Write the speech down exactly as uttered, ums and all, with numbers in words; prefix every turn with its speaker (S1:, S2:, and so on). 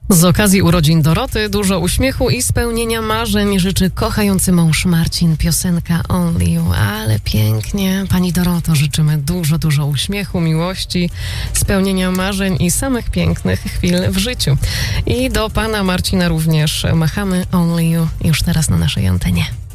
S1: Z okazji urodzin Doroty dużo uśmiechu i spełnienia marzeń życzy kochający mąż Marcin. Piosenka Only You, ale pięknie. Pani Doroto, życzymy dużo, dużo uśmiechu, miłości, spełnienia marzeń i samych pięknych chwil w życiu. I do pana Marcina również machamy Only You już teraz na naszej antenie.